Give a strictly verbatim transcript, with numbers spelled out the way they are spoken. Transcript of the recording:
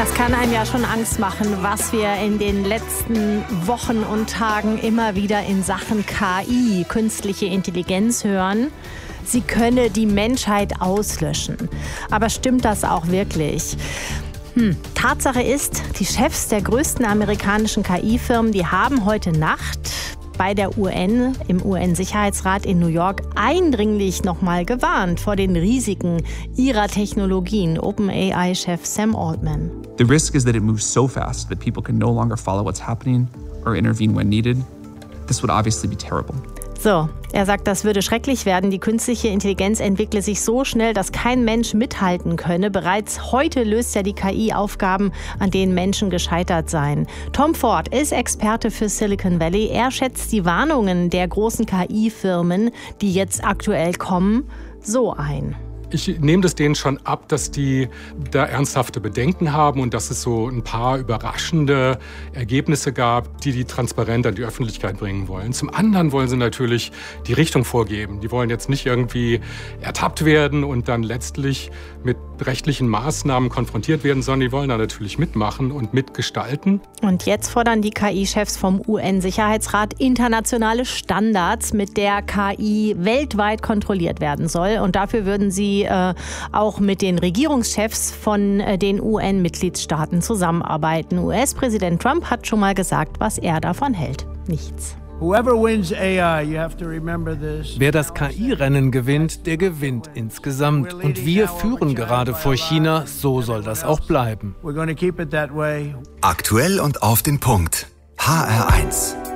Das kann einem ja schon Angst machen, was wir in den letzten Wochen und Tagen immer wieder in Sachen K I, künstliche Intelligenz, hören. Sie könne die Menschheit auslöschen. Aber stimmt das auch wirklich? Hm. Tatsache ist, die Chefs der größten amerikanischen K I-Firmen, die haben heute Nacht bei der U N, im U N-Sicherheitsrat in New York, eindringlich nochmal gewarnt vor den Risiken ihrer Technologien. OpenAI-Chef Sam Altman. The risk is that it moves so fast that people can no longer follow what's happening or intervene when needed. This would obviously be terrible. So, er sagt, das würde schrecklich werden. Die künstliche Intelligenz entwickle sich so schnell, dass kein Mensch mithalten könne. Bereits heute löst ja die K I Aufgaben, an denen Menschen gescheitert seien. Tom Ford ist Experte für Silicon Valley. Er schätzt die Warnungen der großen K I-Firmen, die jetzt aktuell kommen, so ein. Ich nehme das denen schon ab, dass die da ernsthafte Bedenken haben und dass es so ein paar überraschende Ergebnisse gab, die die transparent an die Öffentlichkeit bringen wollen. Zum anderen wollen sie natürlich die Richtung vorgeben. Die wollen jetzt nicht irgendwie ertappt werden und dann letztlich mit rechtlichen Maßnahmen konfrontiert werden, sondern die wollen da natürlich mitmachen und mitgestalten. Und jetzt fordern die K I-Chefs vom U N-Sicherheitsrat internationale Standards, mit der K I weltweit kontrolliert werden soll. Und dafür würden sie äh, auch mit den Regierungschefs von äh, den U N-Mitgliedstaaten zusammenarbeiten. U S-Präsident Trump hat schon mal gesagt, was er davon hält. Nichts. Wer das K I-Rennen gewinnt, der gewinnt insgesamt. Und wir führen gerade vor China, so soll das auch bleiben. Aktuell und auf den Punkt. H R eins.